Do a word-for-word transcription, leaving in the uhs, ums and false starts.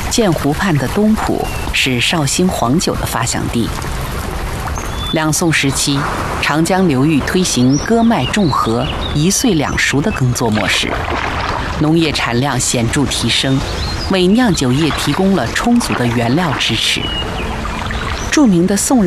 建湖畔的东浦是绍兴黄酒的发祥地。两宋时期，长江流域推行割麦种禾、一岁两熟的耕作模式，农业产量显著提升，为酿酒业提供了充足的原料支持。著名的宋人